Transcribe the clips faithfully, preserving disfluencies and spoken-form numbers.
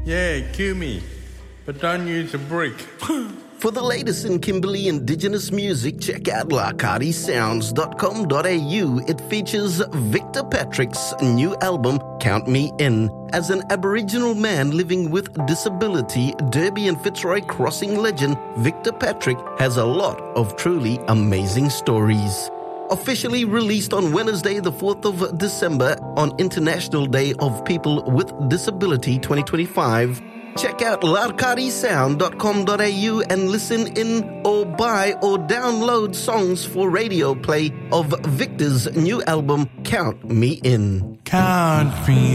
Yeah, cue me, but don't use a brick. For the latest in Kimberley Indigenous music, check out larkadi sounds dot com dot a u. It features Victor Patrick's new album, Count Me In. As an Aboriginal man living with disability, Derby and Fitzroy Crossing legend, Victor Patrick has a lot of truly amazing stories. Officially released on Wednesday, the fourth of December, on International Day of People with Disability twenty twenty-five. Check out larkadi sound dot com dot a u and listen in or buy or download songs for radio play of Victor's new album, Count Me In. Count me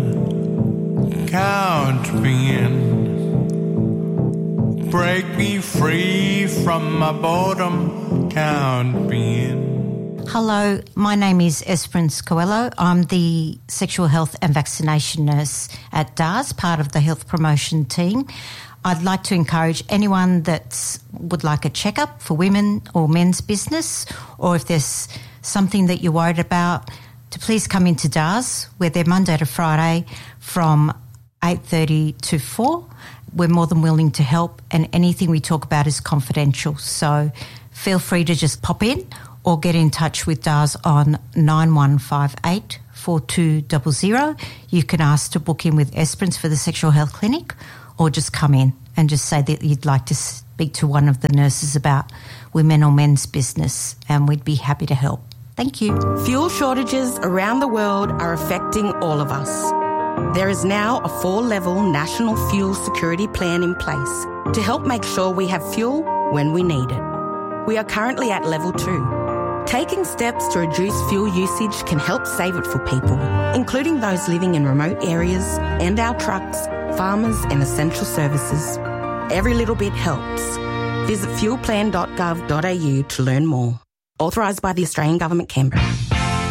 in, count me in, break me free from my boredom, count me in. Hello, my name is Esperance Coelho. I'm the sexual health and vaccination nurse at D A R S, part of the health promotion team. I'd like to encourage anyone that would like a checkup for women or men's business, or if there's something that you're worried about, to please come into D A R S. We're there Monday to Friday from eight thirty to four. We're more than willing to help, and anything we talk about is confidential. So feel free to just pop in or get in touch with D A R S on nine one five eight, four two zero zero. You can ask to book in with Esperance for the sexual health clinic, or just come in and just say that you'd like to speak to one of the nurses about women or men's business, and we'd be happy to help. Thank you. Fuel shortages around the world are affecting all of us. There is now a four-level national fuel security plan in place to help make sure we have fuel when we need it. We are currently at level two. Taking steps to reduce fuel usage can help save it for people, including those living in remote areas and our trucks, farmers and essential services. Every little bit helps. Visit fuel plan dot gov dot a u to learn more. Authorised by the Australian Government, Canberra.